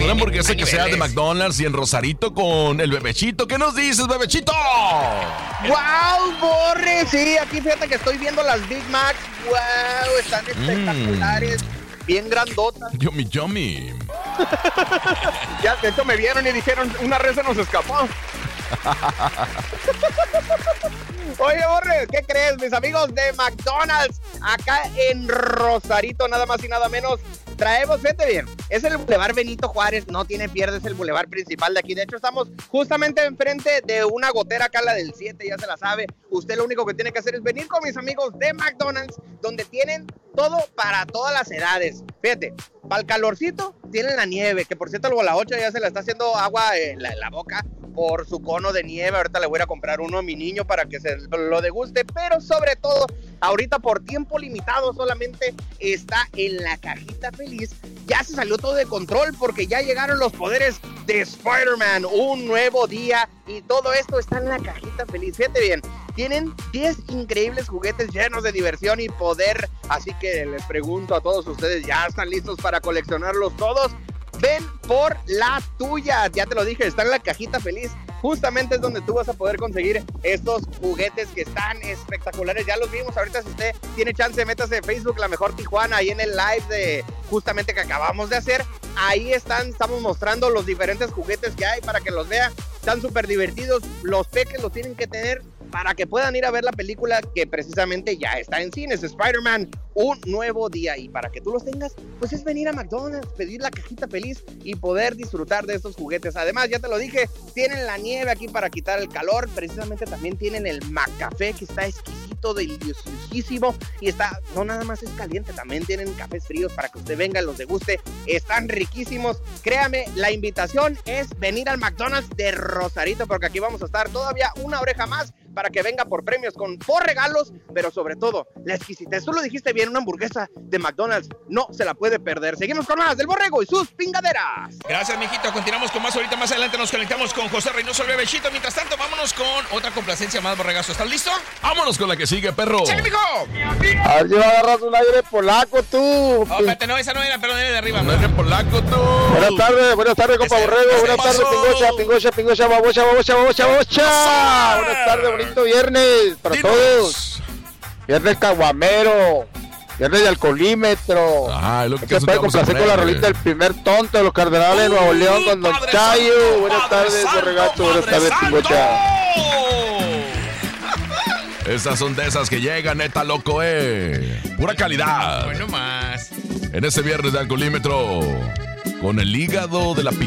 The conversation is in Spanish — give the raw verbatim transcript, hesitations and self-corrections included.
Una hamburguesa que sea de McDonald's y en Rosarito con el bebechito. ¿Qué nos dices, bebechito? ¡Wow, Borre! Sí, aquí fíjate que estoy viendo las Big Macs. ¡Wow! Están espectaculares. Mm. Bien grandotas. Yummy, yummy. Ya, de hecho me vieron y dijeron, una red se nos escapó. Oye, Borre, ¿qué crees? Mis amigos de McDonald's, acá en Rosarito, nada más y nada menos, traemos, fíjate bien, es el Boulevard Benito Juárez, no tiene pierde, es el Boulevard principal de aquí. De hecho, estamos justamente enfrente de una gotera acá, la del siete, ya se la sabe. Usted lo único que tiene que hacer es venir con mis amigos de McDonald's, donde tienen todo para todas las edades. Fíjate, para el calorcito, tienen la nieve, que por cierto, el Bola ocho ya se le está haciendo agua en la, en la boca por su cono de nieve. Ahorita le voy a ir a comprar uno a mi niño para que se lo deguste, pero sobre todo, ahorita por tiempo limitado solamente está en la cajita feliz. Ya se salió todo de control porque ya llegaron los poderes de Spider-Man, un nuevo día, y todo esto está en la cajita feliz. Fíjate bien, tienen diez increíbles juguetes llenos de diversión y poder, así que les pregunto a todos ustedes, ¿ya están listos para coleccionarlos todos? Ven por la tuya, ya te lo dije, está en la cajita feliz. Justamente es donde tú vas a poder conseguir estos juguetes que están espectaculares. Ya los vimos ahorita. Si usted tiene chance, métase en Facebook La Mejor Tijuana, ahí en el live de justamente que acabamos de hacer. Ahí están, estamos mostrando los diferentes juguetes que hay para que los vea. Están súper divertidos. Los peques los tienen que tener para que puedan ir a ver la película que precisamente ya está en cines, Spider-Man, un nuevo día. Y para que tú los tengas, pues es venir a McDonald's, pedir la cajita feliz y poder disfrutar de estos juguetes. Además, ya te lo dije, tienen la nieve aquí para quitar el calor. Precisamente también tienen el McCafé, que está exquisito, deliciosísimo. Y está, no nada más es caliente, también tienen cafés fríos para que usted venga y los deguste. Están riquísimos. Créame, la invitación es venir al McDonald's de Rosarito, porque aquí vamos a estar todavía una oreja más para que venga por premios, con por regalos, pero sobre todo la exquisitez. Tú lo dijiste bien, una hamburguesa de McDonald's no se la puede perder. Seguimos con más del Borrego y sus pingaderas. Gracias, mijito. Continuamos con más. Ahorita más adelante nos conectamos con José Reynoso, el bebechito. Mientras tanto, vámonos con otra complacencia más, Borregazo. ¿Estás listo? Vámonos con la que sigue, perro. ¡Chale, mijo! A ver si va a agarrar un aire polaco, tú. Oh, espérate, no, esa no era, pero viene de arriba. Un aire polaco, tú. Buenas tardes, buenas tardes, compa Ese- Borrego. ese Buenas tardes, pasó. pingocha, pingocha, pingocha, babocha, babocha, babocha, babocha. Buenas tardes, bonito viernes para Dinos. todos. Viernes caguamero, viernes de alcoholímetro. Ah, es lo que Se puede vamos a complacer con la poner. rolita del primer tonto de los Cardenales de Nuevo León con Don Padre Chayo. Santo, Buenas Padre tardes, Santo, Borregazo. Buenas Padre tardes, Santo. pingocha. Estas son de esas que llegan, neta, loco, eh. Pura calidad. Bueno, más. En ese viernes de alcoholímetro, con el hígado de la